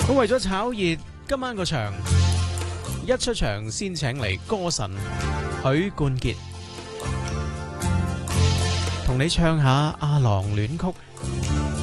咁為咗炒熱今晚個場，一出場先請嚟歌神許冠傑，同你唱下《阿郎戀曲》。